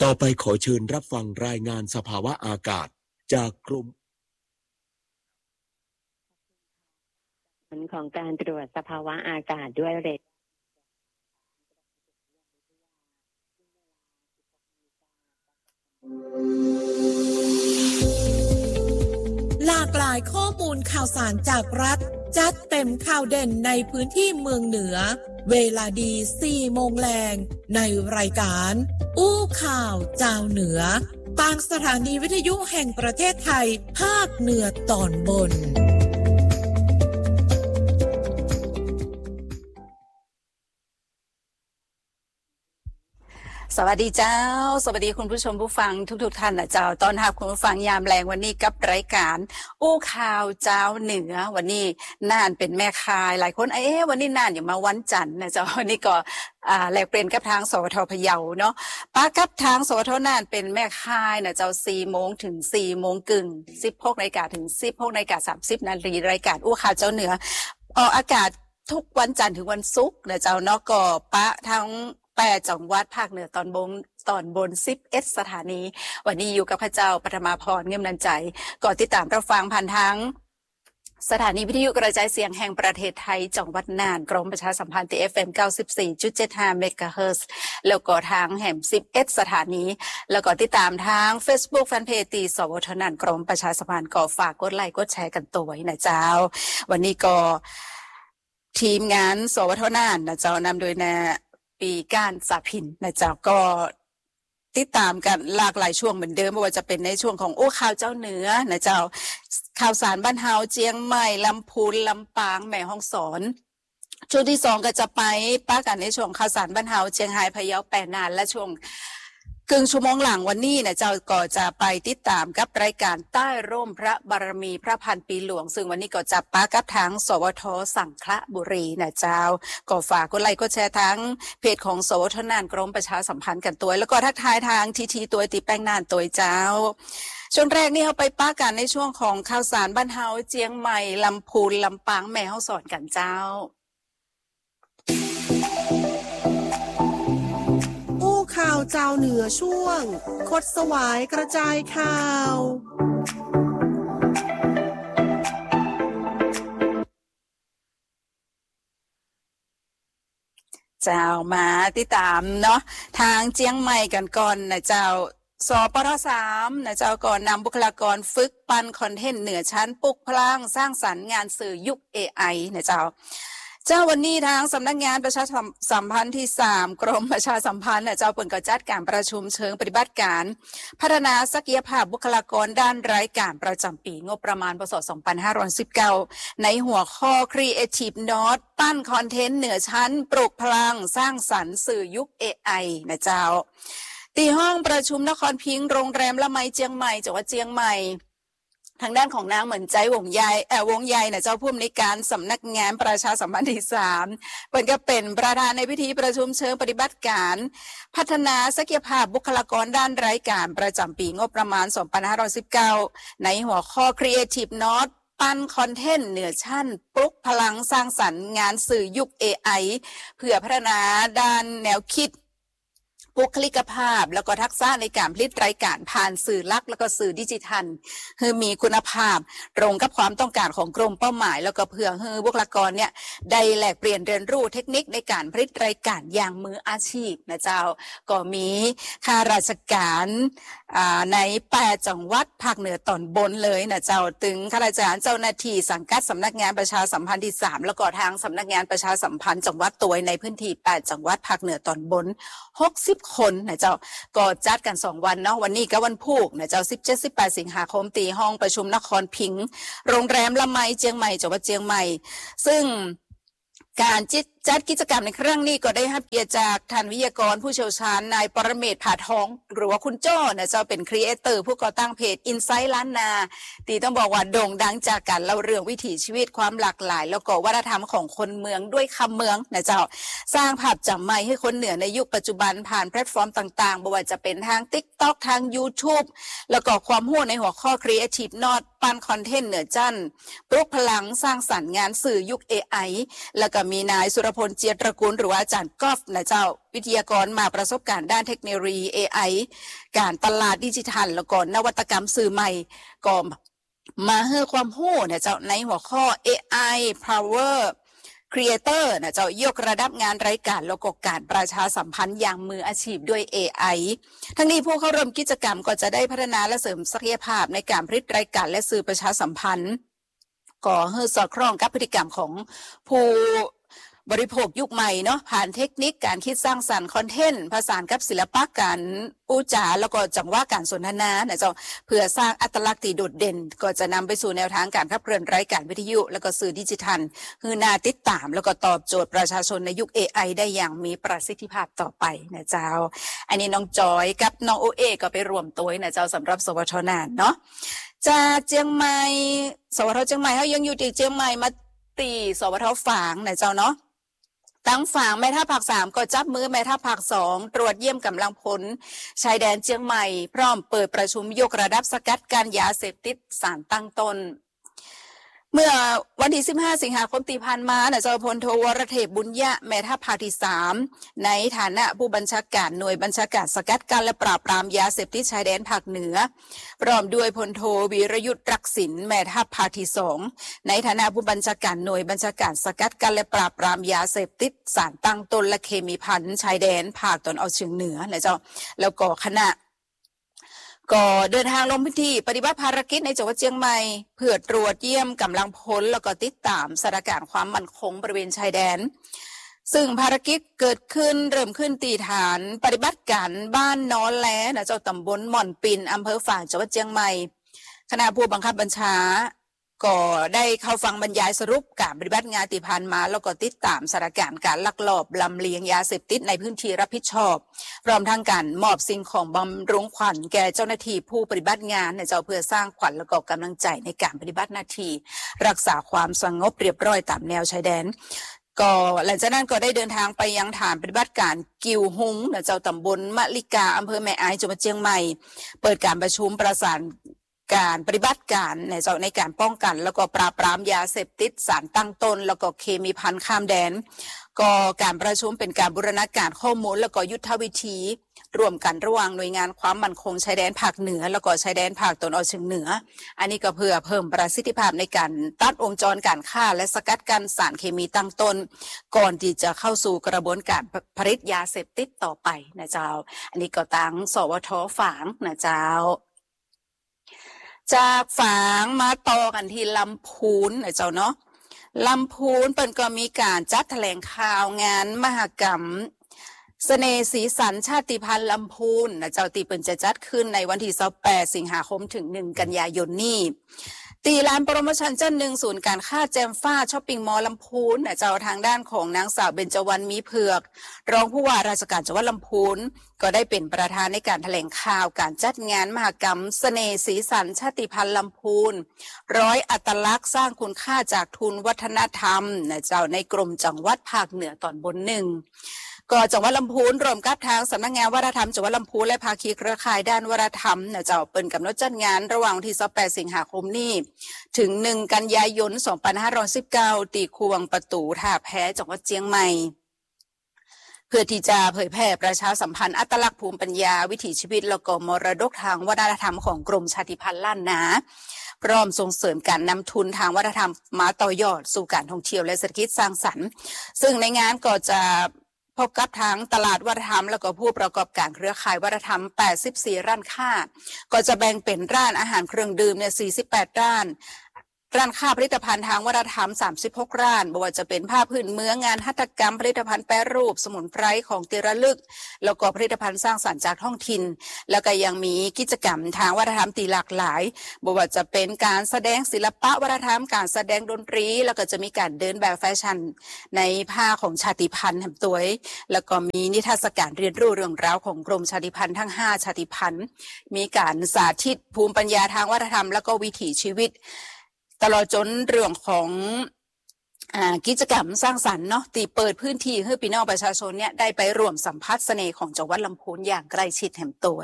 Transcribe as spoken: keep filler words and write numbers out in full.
ต่อไปขอเชิญรับฟังรายงานสภาวะอากาศจากกรมผลของการตรวจสภาวะอากาศด้วยเรดาร์หลากหลายข้อมูลข่าวสารจากรัฐจัดเต็มข่าวเด่นในพื้นที่เมืองเหนือเวลาดีสี่โมงแรงในรายการอู้ข่าวเจ้าเหนือทางสถานีวิทยุแห่งประเทศไทยภาคเหนือตอนบนสวัสดีเจ้าสวัสดีคุณผู้ชมผู้ฟังทุกๆท่านนะเจ้าตอนรับคุณผู้ฟังยามแรงวันนี้กับรายการอู้ข่าวเจ้าเหนือวันนี้น่านเป็นแม่คายหลายคนเอ๊ะวันนี้น่านอย่างมาวันจันทร์นะเจ้าวันนี้ก็อ่าแลกเปลี่ยนกับทางสวทพะเยาเนาะป้ากับทางสวทน่านเป็นแม่คายนะเจ้า สี่โมงถึง สี่โมงกึ่ง สิบหกนาฬิกาถึง สิบหกนาฬิกาสามสิบนาทีรายการอู้ข่าวเจ้าเหนือออกอากาศทุกวันจันทร์ถึงวันศุกร์นะเจ้าเนาะก็ป้าทั้งแปดจังหวัดภาคเหนือตอนบนตอนบนสิบเอ็ดสถานีวันนี้อยู่กับพระเจ้าปฐมาพรเงื่อมนันใจก่อนติดตามรับฟังผ่านทางสถานีวิทยุกระจายเสียงแห่งประเทศไทยจังหวัดน่านกรมประชาสัมพันธ์ ที เอฟ เอ็ม เก้าสิบสี่จุดเจ็ดห้า เมกะเฮิรตซ์แล้วก็ทางแห่งสิบเอ็ดสถานีแล้วก็ติดตามทาง Facebook Fanpage ตีสวทน่านกรมประชาสัมพันธ์ก็ฝากกดไลค์กดแชร์กันตัวไว้นะเจ้าวันนี้ก็ทีมงานสวทน่านนะเจ้านำโดยนะปีก้านสาพินนะเจ้าก็ติดตามกันหลากหลายช่วงเหมือนเดิมไม่ว่าจะเป็นในช่วงของโอ้ข่าวเจ้าเหนือนะเจ้าข่าวสารบ้านเฮาเจียงใหม่ลำพูนลำปางแม่ฮ่องสอนช่วงที่สองก็จะไปป้ากันในช่วงข่าวสารบ้านเฮาเจียงไฮ้พะเยาแปรนานและช่วงครึ่งชั่วโมงหลังวันนี้นะเจ้าก็จะไปติดตามกับรายการใต้ร่มพระบารมีพระพันปีหลวงซึ่งวันนี้ก็จะป้ากับทางสวทสังขละบุรีนะเจ้าก็ฝากกดไลค์กดแชร์ทั้งเพจของสวทน่านกรมประชาสัมพันธ์กันตัวแล้วก็ทักทายทางทีทีตัวติแป้งน่านตัวเจ้าช่วงแรกนี่เอาไปป้ากันในช่วงของข่าวสารบ้านเฮาเจียงใหม่ลำพูนลำปางแม่ฮ่องสอนกันเจ้าข่าวเจ้าเหนือช่วงคดสวายกระจายข่าวเจ้ามาติดตามเนาะทางเจียงใหม่กันก่อนนะเจ้าสปทสามนะเจ้าก่อนนำบุคลากรฝึกปันคอนเทนต์เหนือชั้นปลุกพลังสร้างสรรค์งานสื่อยุค เอ ไอ นะเจ้าเจ้าวันนี้ทางสำนักงานประชาสัมพันธ์ที่สามกรมประชาสัมพันธ์เจ้าเปิดก็จัดการประชุมเชิงปฏิบัติการพัฒนาศักยภาพบุคลากรด้านรายการประจำปีงบประมาณพ.ศ. สองพันห้าร้อยสิบเก้าในหัวข้อ Creative Note ปั้นคอนเทนต์เหนือชั้นปลุกพลังสร้างสรรค์สื่อยุค เอ ไอ นะเจ้าที่ห้องประชุมนครพิงค์โรงแรมละไมเจียงใหม่จังหวัดเจียงใหม่ทางด้านของนางเหมือนใจวงใยเอ่อวงใยนะเจ้าผู้อำนวยการสำนักงานประชาสัมพันธ์ที่สามเพิ่นก็เป็นประธานในพิธีประชุมเชิงปฏิบัติการพัฒนาศักยภาพบุคลากรด้านรายการประจำปีงบประมาณสองพันห้าร้อยสิบเก้าในหัวข้อ Creative Note ปั้นคอนเทนต์เหนือชั้นปลุกพลังสร้างสรรค์งานสื่อยุค เอ ไอ เพื่อพัฒนาด้านแนวคิดบุคลิกภาพแล้วก็ทักษะในการผลิตรายการผ่านสื่อหลักแล้วก็สื่อดิจิทัลคือมีคุณภาพตรงกับความต้องการของกลุ่มเป้าหมายแล้วก็เพื่อให้บุคลากรเนี่ยได้แลกเปลี่ยนเรียนรู้เทคนิคในการผลิตรายการอย่างมืออาชีพนะเจ้าก็มีข้าราชการในแปดจังหวัดภาคเหนือตอนบนเลยนะเจ้าถึงข้าราชการเจ้าหน้าที่สังกัดสำนักงานประชาสัมพันธ์ที่สามแล้วก็ทางสำนักงานประชาสัมพันธ์จังหวัดตัวในพื้นที่แปดจังหวัดภาคเหนือตอนบนหกสิบคนนะเจ้าก็จัดกันสองวันเนาะวันนี้ก็วันพุธนะเจ้าสิบเจ็ด สิบแปดสิงหาคมตีห้องประชุมนครพิงค์โรงแรมละไมเจียงใหม่จังหวัดเจียงใหม่ซึ่งการจัดกิจกรรมในครั้งนี้ก็ได้รับเกียรติจากท่านวิทยากรผู้เชี่ยวชาญนายปรเมศผาทองหรือว่าคุณโจ้นะเจ้าเป็นครีเอเตอร์ผู้ก่อตั้งเพจ Insight ล้านนาตีต้องบอกว่าโด่งดังจากการเล่าเรื่องวิถีชีวิตความหลากหลายแล้วก็วัฒนธรรมของคนเมืองด้วยคำเมืองนะเจ้าสร้างภาพจำใหม่ให้คนเหนือในยุคปัจจุบันผ่านแพลตฟอร์มต่างๆไม่ว่าจะเป็นทาง TikTok ทาง YouTube แล้วก็ความรู้ในหัวข้อ Creative Note ปั้นคอนเทนต์เหนือจันปลุกพลังสร้างสรรค์งานสื่อยุค เอ ไอ แล้วก็มีนายสุรพลเจียตระกูลหรือว่าอาจารย์กอล์ฟนะเจ้าวิทยากรมาประสบการณ์ด้านเทคโนโลยี เอ ไอ การตลาดดิจิทัลแล้วก็นวัตกรรมสื่อใหม่ก็มาให้ความรู้นะเจ้าในหัวข้อ เอ ไอ Power Creator นะเจ้ายกระดับงานรายการแล้วก็การประชาสัมพันธ์อย่างมืออาชีพด้วย เอ ไอ ทั้งนี้ผู้เข้าร่วมกิจกรรมก็จะได้พัฒนาและเสริมศักยภาพในการผลิตรายการและสื่อประชาสัมพันธ์ก่อให้สอดคล้องกับพฤติกรรมของผู้บริโภคยุคใหม่เนาะผ่านเทคนิคการคิดสร้างสรรค์คอนเทนต์ผสานกับศิลปะการอู้จาแล้วก็จังหวะการสนทนานะเจ้าเพื่อสร้างอัตลักษณ์ที่โดดเด่นก็จะนำไปสู่แนวทางการขับเคลื่อนรายการวิทยุแล้วก็สื่อดิจิทัลคือน่าติดตามแล้วก็ตอบโจทย์ประชาชนในยุค เอ ไอ ได้อย่างมีประสิทธิภาพต่อไปนะเจ้าอันนี้น้องจอยกับน้องโอเอก็ไปรวมตัวนะเจ้าสำหรับสวทนานเนาะจากเชียงใหม่สวทเชียงใหม่เขายังอยู่ที่เชียงใหม่มาตีสวทฝางนะเจ้าเนาะตั้งฝั่งแม่ทัพภาคสามก็จับมือแม่ทัพภาคสองตรวจเยี่ยมกำลังพลชายแดนเชียงใหม่พร้อมเปิดประชุมยกระดับสกัดการยาเสพติดสารตั้งต้นเมื่อวันที่สิบห้าสิงหาคมที่ผ่านมานะเจ้าพลโทวรเทพบุญยะแม่ทัพภาคที่สามในฐานะผู้บัญชาการหน่วยบัญชาการสกัดกั้นและปราบปรามยาเสพติดชายแดนภาคเหนือพร้อมด้วยพลโทวีรยุทธรักษิณแม่ทัพภาคที่สองในฐานะผู้บัญชาการหน่วยบัญชาการสกัดกั้นและปราบปรามยาเสพติดสารตั้งต้นและเคมีภัณฑ์ชายแดนภาคตะวันออกเฉียงเหนือนะเจ้าแล้วก็คณะก็เดินทางลงพื้นที่ปฏิบัติภารกิจในจังหวัดเชียงใหม่เพื่อตรวจเยี่ยมกำลังพลแล้วก็ติดตามสถานการณ์ความมั่นคงบริเวณชายแดนซึ่งภารกิจเกิดขึ้นเริ่มขึ้นตีฐานปฏิบัติการบ้านน้อนแลนะเจ้าตำบลม่อนปินอำเภอฝางจังหวัดเชียงใหม่คณะผู้บังคับบัญชาก็ได้เข้าฟังบรรยายสรุปการปฏิบัติงานที่ผ่านมาแล้วก็ติดตามสถานการณ์การลักลอบลำเลียงยาเสพติดในพื้นที่รับผิดชอบพร้อมทั้งการมอบสิ่งของบำรุงขวัญแก่เจ้าหน้าที่ผู้ปฏิบัติงานเนี่ยเจ้าเพื่อสร้างขวัญและก็กำลังใจในการปฏิบัติหน้าที่รักษาความสงบเรียบร้อยตามแนวชายแดนก็หลังจากนั้นก็ได้เดินทางไปยังฐานปฏิบัติการกิวฮุงเนี่ยเจ้าตำบลมะลิกาอำเภอแม่อายจังหวัดเชียงใหม่เปิดการประชุมประสานการปฏิบัติการในเจ้าในการป้องกันแล้วก็ปราบปรามยาเสพติดสารตั้งต้นแล้วก็เคมีภัณฑ์ข้ามแดนก็การประชุมเป็นการบูรณาการข้อมูลแล้วก็ยุทธวิธีร่วมกันระหว่างหน่วยงานความมั่นคงชายแดนภาคเหนือแล้วก็ชายแดนภาคตะวันออกเฉียงเหนืออันนี้ก็เพื่อเพิ่มประสิทธิภาพในการตัดวงจรการฆ่าและสกัดกั้นสารเคมีตั้งต้นก่อนที่จะเข้าสู่กระบวนการผลิตยาเสพติดต่อไปนะเจ้าอันนี้ก็ตั้งสวทฝางนะเจ้าจากฝางมาต่อกันที่ลำพูนนะเจ้าเนาะลำพูนเปิ้นก็มีการจัดแถลงข่าวงานมหกรรมเสน่ห์สีสันชาติพันธุ์ลำพูนนะเจ้าตีเปิ้นจะจัดขึ้นในวันที่ยี่สิบแปดสิงหาคมถึงหนึ่งกันยายนนี้ตีลานโปรโมชั่นจันหนึ่งศูนย์การค้าแจมฟ้าช้อปปิ้งมอลลำพูนนะเจ้าทางด้านของนางสาวเบญจวรรณมีเผือกรองผู้ว่าราชการจังหวัดลำพูนก็ได้เป็นประธานในการแถลงข่าวการจัดงานมหกรรมเสน่ห์สีสันชาติพันธุ์ลำพูนร้อยอัตลักษณ์สร้างคุณค่าจากทุนวัฒนธรรมนะเจ้าในกรมจังหวัดภาคเหนือตอนบนหนึ่งก็จังหวัดลำพูนรวมกับทางสำนักงานวัฒนธรรมจังหวัดลำพูนและภาคีเครือข่ายด้านวัฒนธรรมนะเจ้าเปิดกำหนดจัดงานระหว่างวันที่ยี่สิบแปดสิงหาคมนี้ถึงหนึ่งกันยายนสองพันห้าร้อยสิบเก้าตีคูวังประตูท่าแพจังหวัดเชียงใหม่เพื่อที่จะเผยแพร่ประชาสัมพันธ์อัตลักษณ์ภูมิปัญญาวิถีชีวิตแล้วก็มรดกทางวัฒนธรรมของกรมชาติพันธุ์ล้านนาพร้อมส่งเสริมการนำทุนทางวัฒนธรรมมาต่อยอดสู่การท่องเที่ยวและเศรษฐกิจสร้างสรรค์ซึ่งในงานก็จะพบกับทางตลาดวัฒนธรรมแล้วก็ผู้ประกอบการเครือข่ายวัฒนธรรมแปดสิบสี่ร้านค้าก็จะแบ่งเป็นร้านอาหารเครื่องดื่มเนี่ยสี่สิบแปดร้านร้านค้าผลิตภัณฑ์ทางวัฒนธรรมสามสิบหกร้านไม่ว่าจะเป็นผ้าพื้นเมืองงานหัตถกรรมผลิตภัณฑ์แปรรูปสมุนไพรของที่ระลึกแล้วก็ผลิตภัณฑ์สร้างสรรค์จากท้องถิ่นแล้วก็ยังมีกิจกรรมทางวัฒนธรรมที่หลากหลายไม่ว่าจะเป็นการแสดงศิลปะวัฒนธรรมการแสดงดนตรีแล้วก็จะมีการเดินแบบแฟชั่นในผ้าของชาติพันธุ์แห่งตัวแล้วก็มีนิทรรศการเรียนรู้เรื่องราวของกรมชาติพันธุ์ทั้งห้าชาติพันธุ์มีการสาธิตภูมิปัญญาทางวัฒนธรรมแล้วก็วิถีชีวิตตลอดจนเรื่องของอ่ากิจกรรมสร้างสรรค์เนาะตีเปิดพื้นที่ให้พี่น้องประชาชนเนี่ยได้ไปร่วมสัมผัสเสน่ห์ของจังหวัดลำพูนอย่างใกล้ชิดแห่งตัว